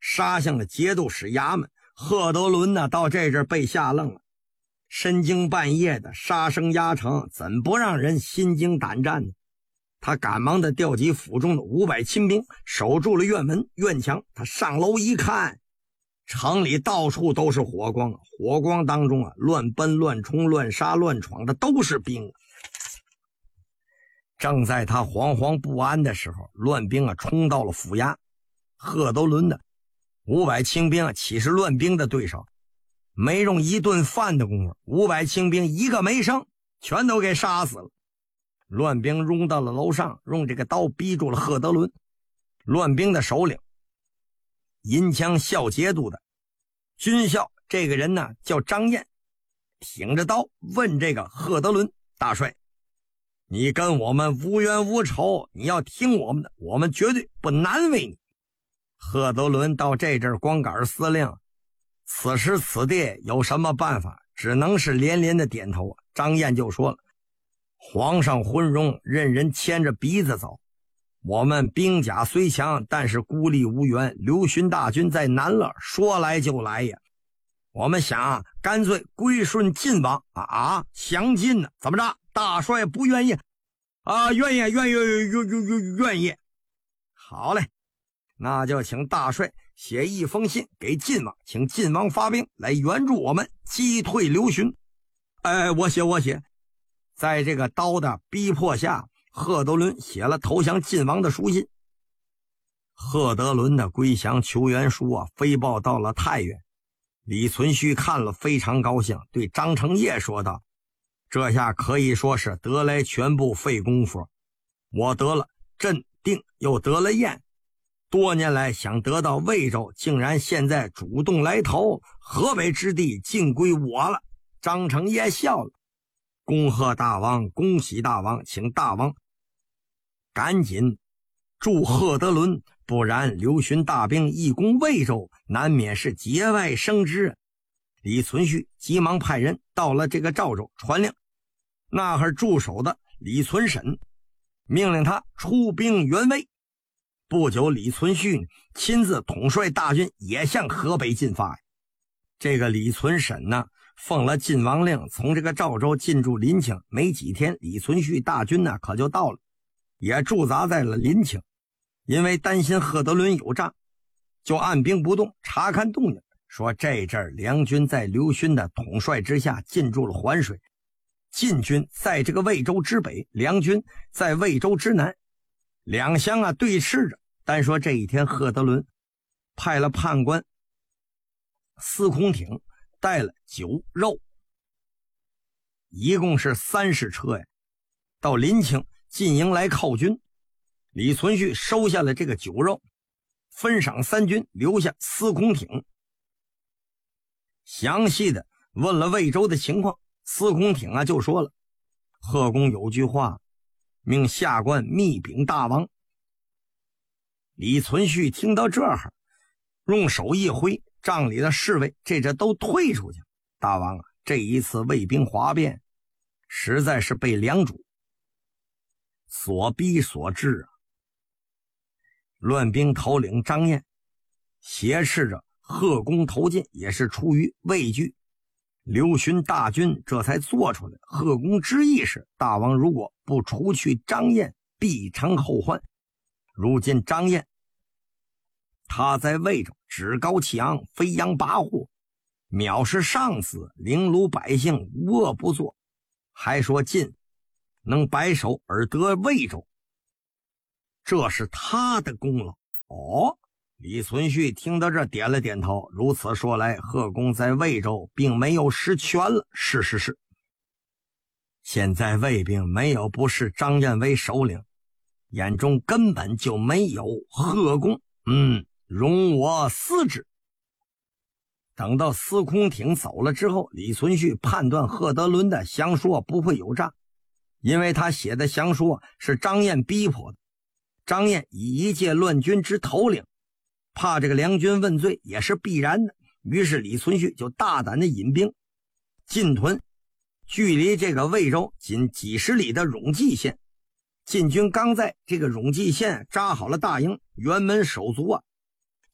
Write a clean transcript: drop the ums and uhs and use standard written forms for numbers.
杀向了节度使衙门。贺德伦呢，到这阵被吓愣了，深更半夜的杀声压城，怎不让人心惊胆战呢？他赶忙的调集府中的500亲兵，守住了院门院墙。他上楼一看，城里到处都是火光，火光当中乱奔乱冲乱杀乱闯的都是兵。正在他惶惶不安的时候，乱兵冲到了府衙。贺德伦的500清兵岂是乱兵的对手？没用一顿饭的功夫，500清兵一个没剩，全都给杀死了。乱兵冲到了楼上，用这个刀逼住了贺德伦。乱兵的首领银枪校节度的军校，这个人呢叫张燕，挺着刀问这个贺德伦：大帅，你跟我们无冤无仇，你要听我们的，我们绝对不难为你。贺德伦到这阵光杆司令，此时此地有什么办法，只能是连连的点头。张燕就说了：皇上昏庸，任人牵着鼻子走，我们兵甲虽强，但是孤立无援，刘询大军在南乐，说来就来呀。我们想干脆归顺晋王降晋呢？怎么着？大帅不愿意愿意。好嘞，那就请大帅写一封信给晋王，请晋王发兵来援助我们，击退刘询。我写。在这个刀的逼迫下，贺德伦写了投降晋王的书信。贺德伦的归降求援书飞报到了太原。李存勖看了非常高兴，对张承业说道：这下可以说是得来全不费功夫，我得了镇定，又得了燕，多年来想得到魏州，竟然现在主动来投，河北之地尽归我了。张承业笑了：恭贺大王，恭喜大王，请大王赶紧助贺德伦，不然刘询大兵一攻魏州，难免是节外生枝。李存勖急忙派人到了这个赵州传令，那儿驻守的李存审命令他出兵援魏。不久，李存勖亲自统帅大军也向河北进发。这个李存审呢，奉了晋王令，从这个赵州进驻临清。没几天，李存勖大军呢可就到了，也驻扎在了临清。因为担心贺德伦有诈，就按兵不动，查看动静。说这阵梁军在刘询的统帅之下进驻了环水，晋军在这个魏州之北，梁军在魏州之南，两相对峙着。但说这一天，贺德伦派了判官司空挺带了酒肉，一共是30车呀，到临清进营来犒军。李存勖收下了这个酒肉，分赏3军，留下司空挺。详细的问了魏州的情况，司空挺就说了：贺公有句话，命下官密禀大王。李存勖听到这儿，用手一挥，帐里的侍卫这都退出去。大王这一次魏兵哗变，实在是被梁主所逼所致乱兵头领张燕挟持着贺公投进，也是出于畏惧刘询大军，这才做出来。贺公之意是，大王如果不除去张燕，必成后患。如今张燕他在魏州趾高气昂，飞扬跋扈，藐视上司，凌辱百姓，无恶不作，还说晋能白首而得魏州，这是他的功劳。李存勖听到这点了点头。如此说来，贺公在魏州并没有失权了。是，现在魏兵没有不视张燕为首领，眼中根本就没有贺公。容我思之。等到司空挺走了之后，李存勖判断贺德伦的降书不会有诈，因为他写的降书是张燕逼迫的。张燕以一介乱军之头领，怕这个梁军问罪也是必然的。于是李存勖就大胆的引兵进屯距离这个魏州仅几十里的永济县。晋军刚在这个永济县扎好了大营，辕门手足